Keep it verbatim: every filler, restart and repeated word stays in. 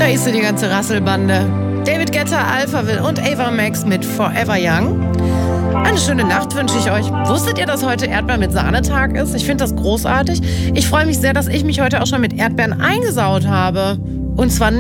Da ist sie, die ganze Rasselbande. David Guetta, Alphaville und Ava Max mit Forever Young. Eine schöne Nacht wünsche ich euch. Wusstet ihr, dass heute Erdbeer mit Sahnetag ist? Ich finde das großartig. Ich freue mich sehr, dass ich mich heute auch schon mit Erdbeeren eingesaut habe. Und zwar nicht